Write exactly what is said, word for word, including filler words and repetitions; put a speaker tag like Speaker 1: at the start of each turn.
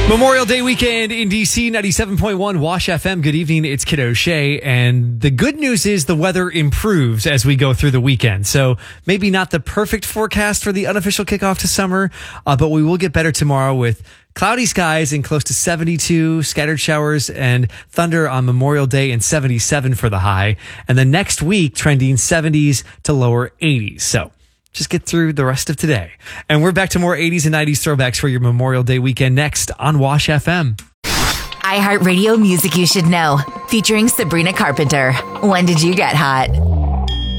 Speaker 1: Memorial Day weekend in D C, ninety-seven point one Wash F M. Good evening, it's Kid O'Shea. And the good news is the weather improves as we go through the weekend. So maybe not the perfect forecast for the unofficial kickoff to summer, uh, but we will get better tomorrow with cloudy skies and close to seventy-two, scattered showers and thunder on Memorial Day and seventy-seven for the high. And then next week, trending seventies to lower eighties. So just get through the rest of today. And we're back to more eighties and nineties throwbacks for your Memorial Day weekend next on Wash F M.
Speaker 2: iHeartRadio Music You Should Know, featuring Sabrina Carpenter. When did you get hot?